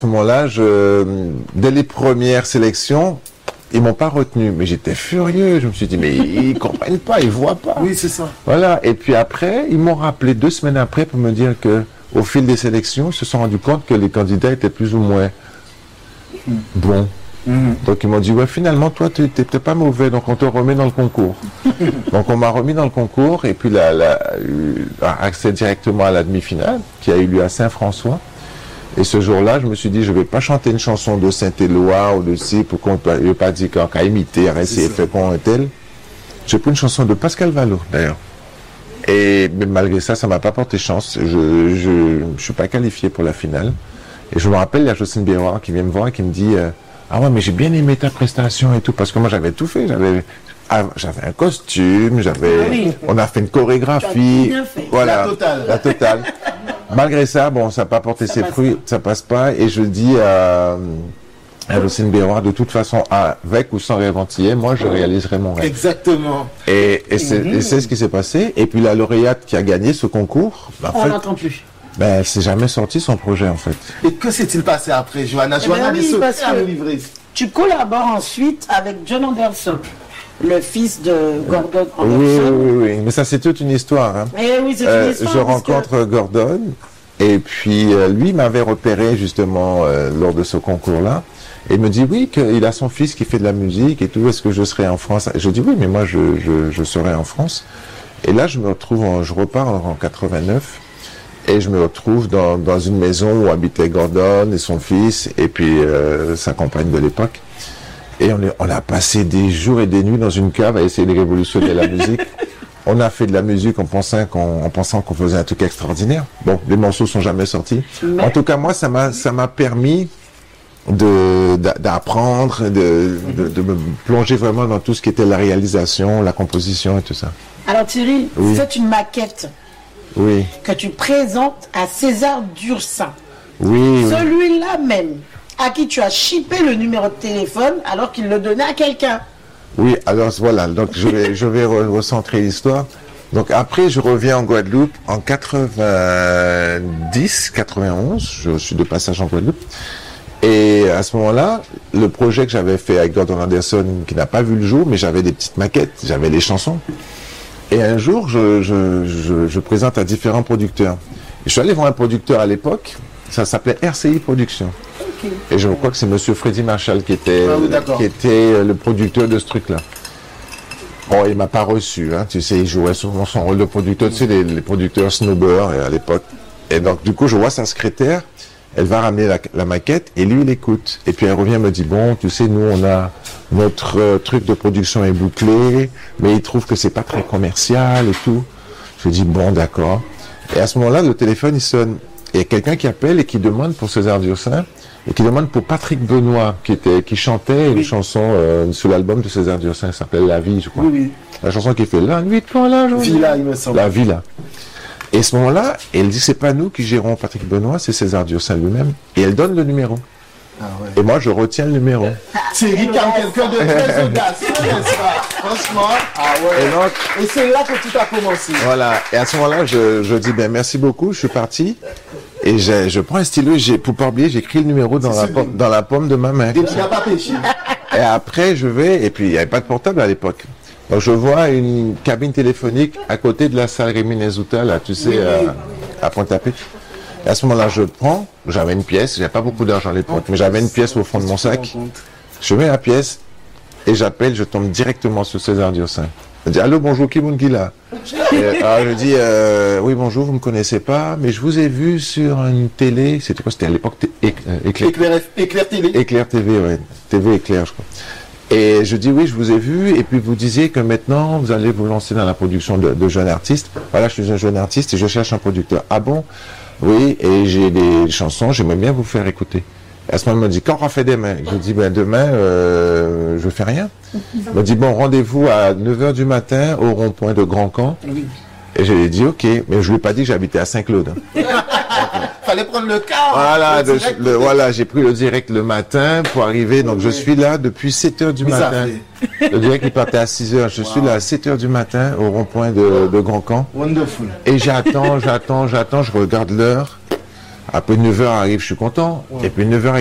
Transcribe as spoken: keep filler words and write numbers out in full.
À ce moment-là, je, dès les premières sélections, ils m'ont pas retenu, mais j'étais furieux. Je me suis dit, mais ils comprennent pas, ils voient pas. Oui, c'est ça. Voilà. Et puis après, ils m'ont rappelé deux semaines après pour me dire que, au fil des sélections, ils se sont rendus compte que les candidats étaient plus ou moins mm. bons. Mm. Donc ils m'ont dit, ouais, finalement, toi, tu n'étais pas mauvais, donc on te remet dans le concours. Donc on m'a remis dans le concours, et puis la, la, eu accès directement à la demi-finale, qui a eu lieu à Saint-François. Et ce jour-là, je me suis dit, je ne vais pas chanter une chanson de Saint-Éloi ou de ci pour qu'on ne veut pas dire qu'à imiter, à essayer de faire qu'on est tel. J'ai pris une chanson de Pascal Vallot, d'ailleurs. Et mais malgré ça, ça ne m'a pas porté chance. Je ne je, je suis pas qualifié pour la finale. Et je me rappelle, il y a Jocelyne Biroir qui vient me voir et qui me dit, euh, ah ouais, mais j'ai bien aimé ta prestation et tout, parce que moi j'avais tout fait. J'avais ah, j'avais un costume, j'avais, ah oui. on a fait une chorégraphie. Fait. Voilà, la totale. La totale. Malgré ça, bon, ça n'a pas porté ça ses fruits, pas. ça passe pas. Et je dis à, à Jocelyne Biroir, de toute façon, avec ou sans rêve antillais, moi, je réaliserai mon rêve. Exactement. Et, et c'est mmh. ce qui s'est passé. Et puis la lauréate qui a gagné ce concours, bah, on n'entend plus. Ben, elle s'est jamais sorti son projet, en fait. Et que s'est-il passé après, Johanna? Eh Johanna, ben oui, parce que à nous livrer. Tu collabores ensuite avec John Anderson, le fils de Gordon Anderson. Oui, oui, oui, mais ça c'est toute une histoire. Hein. Eh oui, c'est euh, une histoire. Je rencontre que... Gordon, et puis euh, lui m'avait repéré justement euh, lors de ce concours-là, et il me dit oui, qu'il a son fils qui fait de la musique et tout, est-ce que je serai en France? Je dis oui, mais moi je, je, je serai en France. Et là je me retrouve, en, je repars en, en quatre-vingt-neuf, et je me retrouve dans, dans une maison où habitaient Gordon et son fils, et puis euh, sa compagne de l'époque. Et on, est, on a passé des jours et des nuits dans une cave à essayer de révolutionner la musique. On a fait de la musique en pensant qu'on, en pensant qu'on faisait un truc extraordinaire. Bon, les morceaux sont jamais sortis. Mais... En tout cas, moi, ça m'a, ça m'a permis de, d'apprendre, de, de, de me plonger vraiment dans tout ce qui était la réalisation, la composition et tout ça. Alors Thierry, oui. C'est une maquette oui. que tu présentes à César Dursin. Oui. Celui-là même, à qui tu as chippé le numéro de téléphone alors qu'il le donnait à quelqu'un. Oui, alors voilà, donc je vais, je vais re recentrer l'histoire. Donc après, je reviens en Guadeloupe en quatre-vingt-dix, quatre-vingt-onze, je suis de passage en Guadeloupe. Et à ce moment-là, le projet que j'avais fait avec Gordon Anderson, qui n'a pas vu le jour, mais j'avais des petites maquettes, j'avais des chansons. Et un jour, je, je, je, je présente à différents producteurs. Et je suis allé voir un producteur à l'époque, ça s'appelait R C I Productions. Okay. Et je crois que c'est monsieur Freddy Marshall qui était, ah oui, qui était le producteur de ce truc-là. Bon, il m'a pas reçu, hein, tu sais, il jouait souvent son rôle de producteur, tu sais, les, les producteurs Snowbird à l'époque. Et donc, du coup, je vois sa secrétaire, elle va ramener la, la maquette, et lui, il écoute. Et puis, elle revient, me dit, bon, tu sais, nous, on a, notre euh, truc de production est bouclé, mais il trouve que c'est pas très commercial et tout. Je dis, bon, d'accord. Et à ce moment-là, le téléphone, il sonne. Et il y a quelqu'un qui appelle et qui demande pour César Dursin, et qui demande pour Patrick Benoît, qui était, qui chantait oui. une chanson euh, sur l'album de César Dursin, qui s'appelle La Vie, je crois. Oui, oui. La chanson qui fait La nuit pour la journée. Villa, il me semble. La Villa. Et à ce moment-là, elle dit, c'est pas nous qui gérons Patrick Benoît, c'est César Dursin lui-même. Et elle donne le numéro. Ah ouais. Et moi, je retiens le numéro. Thierry, quand quelqu'un de très audacieux, n'est-ce pas? Franchement, ah ouais. Et, donc, et c'est là que tout a commencé. Voilà. Et à ce moment-là, je, je dis, ben, merci beaucoup, je suis parti. Et je, je prends un stylo, j'ai, pour pas oublier, j'écris le numéro dans la, pomme, dans la paume de ma main. Et tu n'as pas péché. Et après, je vais, et puis il n'y avait pas de portable à l'époque. Donc je vois une cabine téléphonique à côté de la salle Rémi Nezouta, là, tu sais, oui, oui. à, à Pointe-à-Pitre. Et à ce moment-là, je prends, j'avais une pièce, j'avais pas beaucoup d'argent à l'époque, mais j'avais une pièce au fond de mon sac. Je mets la pièce, et j'appelle, je tombe directement sur César Dursin. Je dis, allô, bonjour, qui vous là? Alors je dis, euh, oui, bonjour, vous me connaissez pas, mais je vous ai vu sur une télé, c'était quoi? C'était à l'époque Éclair. Éclair, Éclair T V. Éclair T V, ouais. T V Éclair, je crois. Et je dis, oui, je vous ai vu, et puis vous disiez que maintenant, vous allez vous lancer dans la production de, de jeunes artistes. Voilà, je suis un jeune artiste et je cherche un producteur. Ah bon? Oui, et j'ai des chansons, j'aimerais bien vous faire écouter. À ce moment, il me dit, quand on fait demain? Je dis, ben, demain, euh, je fais rien. Il me dit, bon, rendez-vous à neuf heures du matin au rond-point de Grand Camp. Oui. Et je lui ai dit, ok, mais je lui ai pas dit que j'habitais à Saint-Claude. Fallait prendre le car. Voilà, le direct, le, voilà, j'ai pris le direct le matin pour arriver. Donc, oui. Je suis là depuis sept heures du Mais matin. Le direct, il partait à six heures. Je wow. suis là à sept heures du matin au rond-point de, de Grand Camp. Wonderful. Et j'attends, j'attends, j'attends, je regarde l'heure. Après neuf heures arrive, je suis content. Ouais. Et puis neuf heures